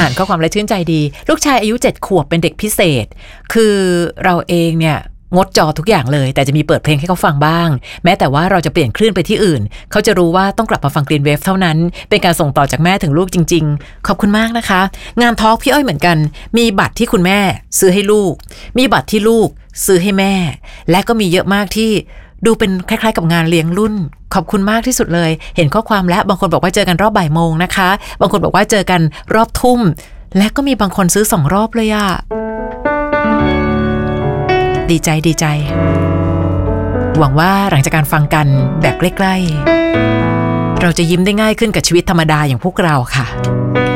อ่านข้อความและชื่นใจดีลูกชายอายุ7 ขวบเป็นเด็กพิเศษคือเราเองเนี่ยงดจอทุกอย่างเลยแต่จะมีเปิดเพลงให้เขาฟังบ้างแม้แต่ว่าเราจะเปลี่ยนคลื่นไปที่อื่นเขาจะรู้ว่าต้องกลับมาฟัง Green Wave เท่านั้นเป็นการส่งต่อจากแม่ถึงลูกจริงๆขอบคุณมากนะคะงานทอล์กพี่อ้อยเหมือนกันมีบัตรที่คุณแม่ซื้อให้ลูกมีบัตรที่ลูกซื้อให้แม่และก็มีเยอะมากที่ดูเป็นคล้ายๆกับงานเลี้ยงรุ่นขอบคุณมากที่สุดเลยเห็นข้อความและบางคนบอกว่าเจอกันรอบบ่ายโมงนะคะบางคนบอกว่าเจอกันรอบทุ่มและก็มีบางคนซื้อ2 รอบเลยอะดีใจหวังว่าหลังจากการฟังกันแบบใกล้ๆเราจะยิ้มได้ง่ายขึ้นกับชีวิตธรรมดาอย่างพวกเราค่ะ